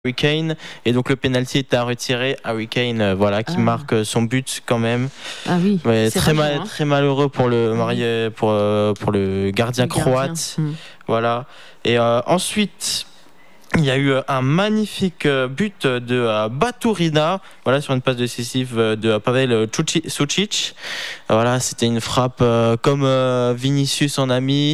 Harry Kane, et donc le penalty était à retirer. Harry Kane, qui marque son but quand même. Ah oui. Ouais, très malheureux pour le pour le gardien croate. Voilà. Et ensuite, il y a eu un magnifique but de Baturina, sur une passe décisive de Pavel Sucic. Voilà, c'était une frappe comme Vinicius en a mis,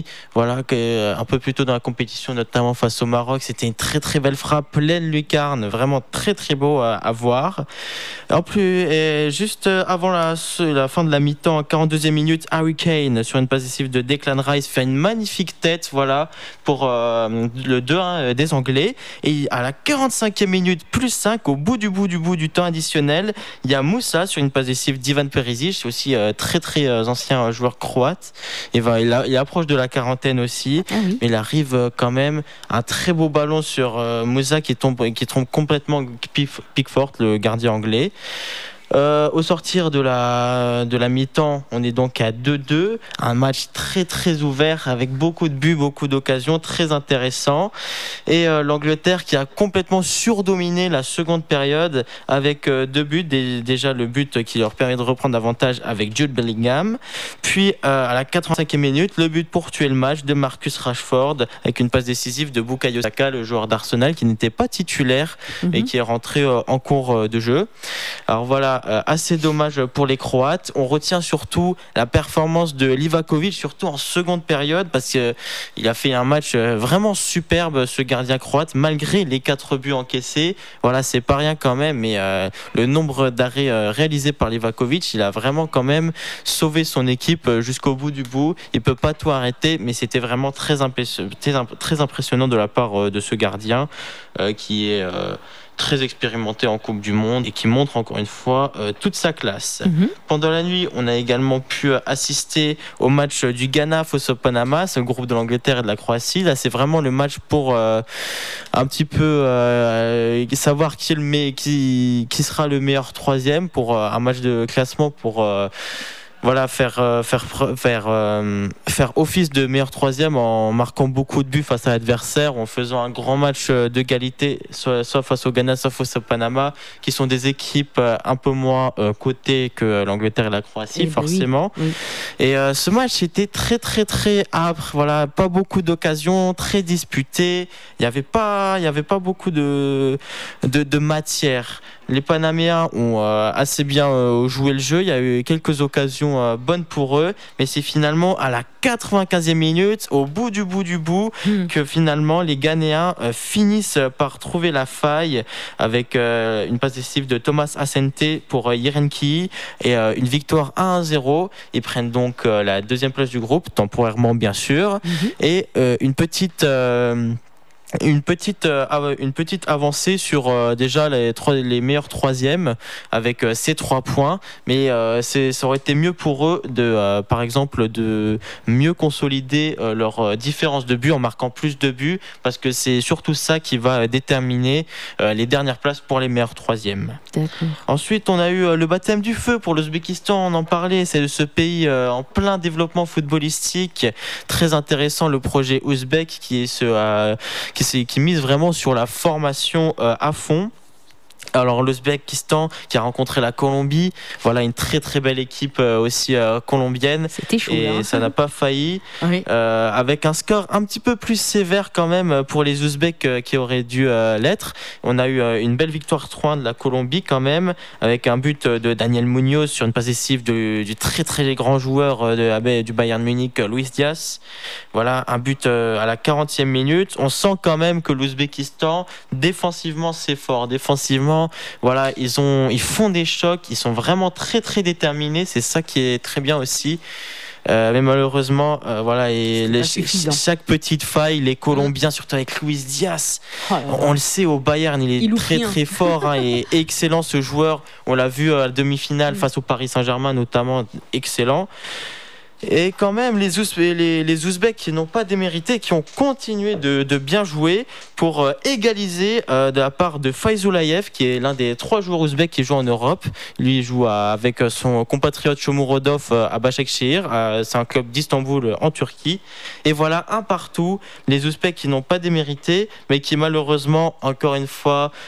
un peu plus tôt dans la compétition, notamment face au Maroc. C'était une très très belle frappe, pleine lucarne, vraiment très très beau à voir. En plus, juste avant la fin de la mi-temps, 42e minute, Harry Kane sur une passe décisive de Declan Rice fait une magnifique tête, pour le 2-1 des Anglais. Et à la 45e minute, plus 5, au bout du temps additionnel, il y a Moussa sur une passe décisive d'Ivan Perisic, aussi très très ancien joueur croate. Et il approche de la quarantaine aussi, mais il arrive quand même un très beau ballon sur Moussa qui trompe complètement Pickford, le gardien anglais. Au sortir de la mi-temps, on est donc à 2-2, un match très très ouvert avec beaucoup de buts, beaucoup d'occasions, très intéressant, et l'Angleterre qui a complètement surdominé la seconde période avec 2 buts, déjà le but qui leur permet de reprendre davantage avec Jude Bellingham, puis à la 85e minute, le but pour tuer le match de Marcus Rashford avec une passe décisive de Bukayo Saka, le joueur d'Arsenal qui n'était pas titulaire et qui est rentré en cours de jeu. Alors voilà, assez dommage pour les Croates. On retient surtout la performance de Livakovic, surtout en seconde période, parce qu'il a fait un match vraiment superbe, ce gardien croate, malgré les 4 buts encaissés. Voilà, c'est pas rien quand même, mais le nombre d'arrêts réalisés par Livakovic, il a vraiment quand même sauvé son équipe jusqu'au bout du bout. Il peut pas tout arrêter, mais c'était vraiment très impressionnant de la part de ce gardien qui est très expérimenté en Coupe du Monde et qui montre encore une fois toute sa classe. Pendant la nuit, on a également pu assister au match du Ghana face au Panama, c'est le groupe de l'Angleterre et de la Croatie. Là, c'est vraiment le match pour un petit peu savoir qui sera le meilleur troisième pour un match de classement pour faire office de meilleur troisième en marquant beaucoup de buts face à l'adversaire, en faisant un grand match d'égalité, soit face au Ghana, soit face au Panama, qui sont des équipes un peu moins cotées que l'Angleterre et la Croatie, forcément. Oui. Et ce match était très très très âpre. Voilà, pas beaucoup d'occasions, très disputé. Il y avait pas beaucoup de matière. Les Panaméens ont assez bien joué le jeu. Il y a eu quelques occasions bonnes pour eux, mais c'est finalement à la 95e minute, au bout du bout, que finalement les Ghanéens finissent par trouver la faille avec une passe décisive de Thomas Asante pour Yerenki et une victoire 1-0. Ils prennent donc la deuxième place du groupe, temporairement bien sûr, et une petite avancée sur déjà les meilleurs troisièmes avec ces 3 points, mais ça aurait été mieux pour eux par exemple de mieux consolider leur différence de but en marquant plus de buts, parce que c'est surtout ça qui va déterminer les dernières places pour les meilleurs troisièmes. D'accord. Ensuite, on a eu le baptême du feu pour l'Ouzbékistan, on en parlait, c'est ce pays en plein développement footballistique, très intéressant, le projet ouzbek qui mise vraiment sur la formation à fond. Alors l'Ouzbékistan qui a rencontré la Colombie, voilà une très très belle équipe aussi colombienne. C'était chaud, et ça n'a pas failli, avec un score un petit peu plus sévère quand même pour les Ouzbeks qui auraient dû l'être. On a eu une belle victoire 3-1 de la Colombie quand même, avec un but de Daniel Munoz sur une passe décisive du très très grand joueur du Bayern Munich, Luis Diaz. Voilà, un but à la 40e minute. On sent quand même que l'Ouzbékistan défensivement c'est fort, voilà, ils font des chocs, ils sont vraiment très très déterminés, c'est ça qui est très bien aussi. Mais malheureusement, chaque petite faille, les Colombiens, surtout avec Luis Diaz, on le sait, au Bayern, il est très très fort et excellent ce joueur. On l'a vu à la demi-finale face au Paris Saint-Germain notamment, excellent. Et quand même, les Ouzbeks qui n'ont pas démérité, qui ont continué de bien jouer pour égaliser de la part de Faizoulayev, qui est l'un des 3 joueurs ouzbeks qui jouent en Europe. Lui, il joue avec son compatriote Shomurodov à Başakşehir. C'est un club d'Istanbul en Turquie. Et voilà, un partout. Les Ouzbeks qui n'ont pas démérité, mais qui malheureusement, encore une fois,